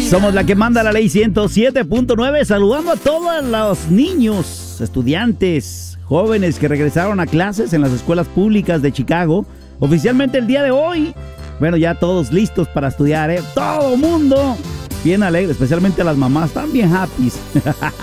Somos la que manda la ley 107.9, saludando a todos los niños, estudiantes, jóvenes que regresaron a clases en las escuelas públicas de Chicago. Oficialmente el día de hoy, bueno, ya todos listos para estudiar, ¿eh? Todo mundo bien alegre, especialmente las mamás, están bien happy.